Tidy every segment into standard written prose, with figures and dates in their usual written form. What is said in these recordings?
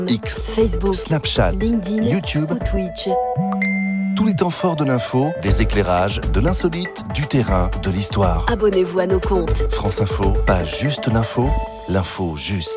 X, Facebook, Snapchat, LinkedIn, YouTube, ou Twitch. tous les temps forts de l'info, des éclairages, de l'insolite, du terrain, de l'histoire. Abonnez-vous à nos comptes. France Info, pas juste l'info, l'info juste.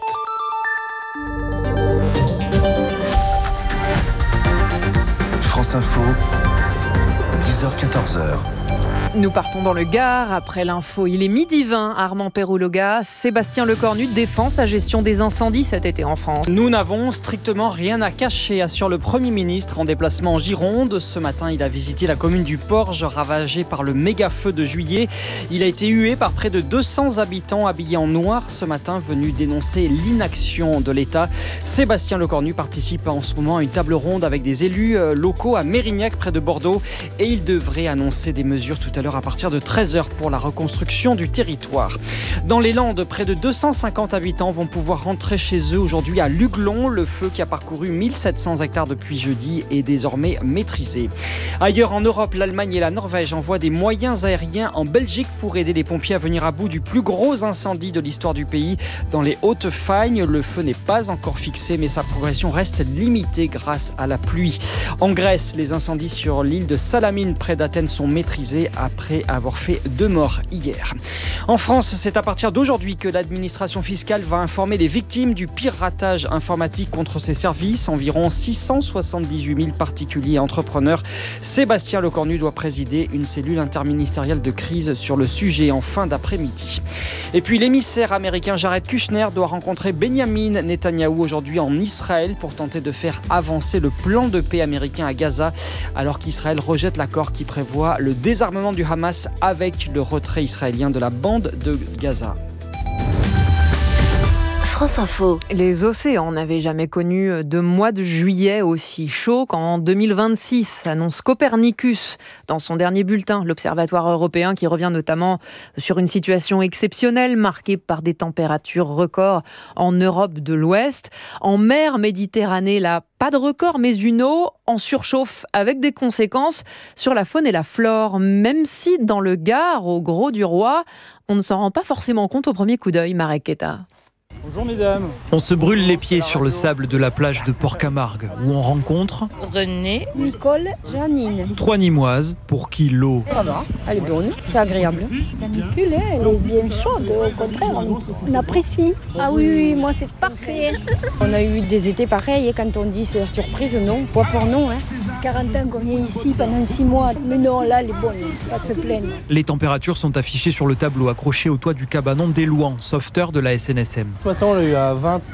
France Info, 10h-14h. Nous partons dans le Gard après l'info. Il est 12h20. Armand Perrouloga, Sébastien Lecornu défend sa gestion des incendies cet été en France. Nous n'avons strictement rien à cacher, assure le Premier ministre en déplacement en Gironde. Ce matin, il a visité la commune du Porge, ravagée par le méga-feu de juillet. Il a été hué par près de 200 habitants habillés en noir ce matin, venus dénoncer l'inaction de l'État. Sébastien Lecornu participe en ce moment à une table ronde avec des élus locaux à Mérignac, près de Bordeaux. Et il devrait annoncer des mesures tout à l'heure à partir de 13h pour la reconstruction du territoire. Dans les Landes, près de 250 habitants vont pouvoir rentrer chez eux aujourd'hui à Luglon. Le feu qui a parcouru 1700 hectares depuis jeudi est désormais maîtrisé. Ailleurs en Europe, l'Allemagne et la Norvège envoient des moyens aériens en Belgique pour aider les pompiers à venir à bout du plus gros incendie de l'histoire du pays. Dans les Hautes-Fagnes, le feu n'est pas encore fixé, mais sa progression reste limitée grâce à la pluie. En Grèce, les incendies sur l'île de Salamine près d'Athènes sont maîtrisés après avoir fait 2 morts hier. En France, c'est à partir d'aujourd'hui que l'administration fiscale va informer les victimes du piratage informatique contre ses services. Environ 678 000 particuliers et entrepreneurs. Sébastien Lecornu doit présider une cellule interministérielle de crise sur le sujet en fin d'après-midi. Et puis l'émissaire américain Jared Kushner doit rencontrer Benyamin Netanyahou aujourd'hui en Israël pour tenter de faire avancer le plan de paix américain à Gaza, alors qu'Israël rejette l'accord qui prévoit le désarmement du Hamas avec le retrait israélien de la bande de Gaza. France Info. Les océans n'avaient jamais connu de mois de juillet aussi chaud qu'en 2026, annonce Copernicus dans son dernier bulletin. L'Observatoire européen qui revient notamment sur une situation exceptionnelle marquée par des températures records en Europe de l'Ouest. En mer Méditerranée, là, pas de record, mais une eau en surchauffe avec des conséquences sur la faune et la flore. Même si dans le Gard, au Grau du Roi, on ne s'en rend pas forcément compte au premier coup d'œil, Marek Keta. Bonjour mesdames. On se brûle les pieds sur le sable de la plage de Port-Camargue où on rencontre René, Nicole, Janine. 3 Nîmoises pour qui l'eau Ça va, elle est bonne, c'est agréable. La canicule, elle est bien chaude, au contraire, on apprécie. Ah oui, moi c'est parfait. On a eu des étés pareils, quand on dit c'est la surprise, non, pas pour nous. 40 ans qu'on vient ici pendant 6 mois, mais non, là elle est bonne, pas se plaindre. Les températures sont affichées sur le tableau accroché au toit du cabanon d'Élouan, sauveteur de la SNSM. Ce matin on l'a eu à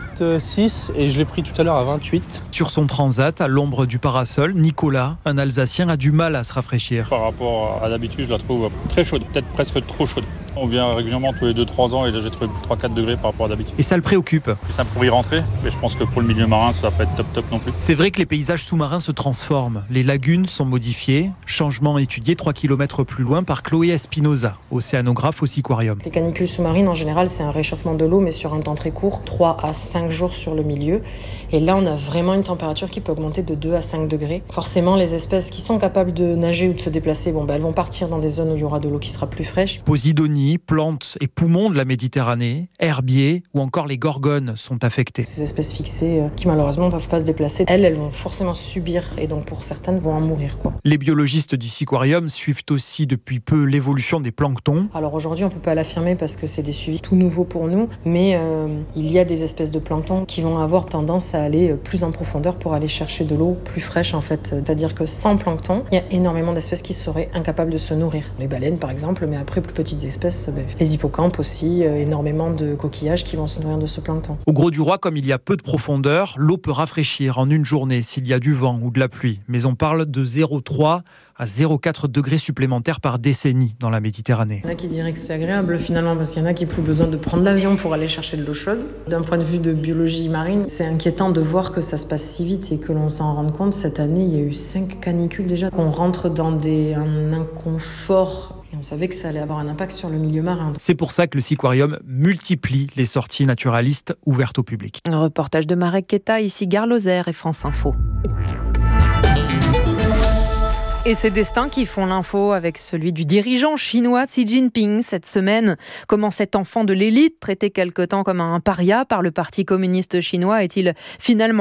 26 et je l'ai pris tout à l'heure à 28. Sur son transat, à l'ombre du parasol, Nicolas, un Alsacien, a du mal à se rafraîchir. Par rapport à d'habitude, je la trouve très chaude, peut-être presque trop chaude. On vient régulièrement tous les 2-3 ans et là j'ai trouvé 3-4 degrés par rapport à d'habitude. Et ça le préoccupe. C'est simple pour y rentrer, mais je pense que pour le milieu marin, ça va pas être top non plus. C'est vrai que les paysages sous-marins se transforment. Les lagunes sont modifiées. Changement étudié 3 km plus loin par Chloé Espinoza, océanographe au Siquarium. Les canicules sous-marines, en général, c'est un réchauffement de l'eau, mais sur un temps très court, 3 à 5 jours sur le milieu. Et là, on a vraiment une température qui peut augmenter de 2 à 5 degrés. Forcément, les espèces qui sont capables de nager ou de se déplacer, elles vont partir dans des zones où il y aura de l'eau qui sera plus fraîche. Posidonie, plantes et poumons de la Méditerranée, herbiers ou encore les gorgones sont affectés. Ces espèces fixées qui malheureusement ne peuvent pas se déplacer, elles vont forcément subir et donc pour certaines vont en mourir. Les biologistes du Siquarium suivent aussi depuis peu l'évolution des planctons. Alors aujourd'hui on ne peut pas l'affirmer parce que c'est des suivis tout nouveaux pour nous, mais il y a des espèces de plancton qui vont avoir tendance à aller plus en profondeur pour aller chercher de l'eau plus fraîche en fait. C'est-à-dire que sans plancton, il y a énormément d'espèces qui seraient incapables de se nourrir. Les baleines par exemple, mais après plus petites espèces, les hippocampes aussi, énormément de coquillages qui vont se nourrir de ce plancton. Au Grau du Roi, comme il y a peu de profondeur, l'eau peut rafraîchir en une journée s'il y a du vent ou de la pluie. Mais on parle de 0,3 à 0,4 degrés supplémentaires par décennie dans la Méditerranée. Il y en a qui diraient que c'est agréable finalement parce qu'il y en a qui n'ont plus besoin de prendre l'avion pour aller chercher de l'eau chaude. D'un point de vue de biologie marine, c'est inquiétant de voir que ça se passe si vite et que l'on s'en rende compte. Cette année, il y a eu 5 canicules déjà, qu'on rentre dans un inconfort. Et on savait que ça allait avoir un impact sur le milieu marin. C'est pour ça que le Siquarium multiplie les sorties naturalistes ouvertes au public. Un reportage de Marek Keta, ici Gare Lozère et France Info. Et ces destins qui font l'info avec celui du dirigeant chinois Xi Jinping cette semaine. Comment cet enfant de l'élite, traité quelque temps comme un paria par le Parti communiste chinois, est-il finalement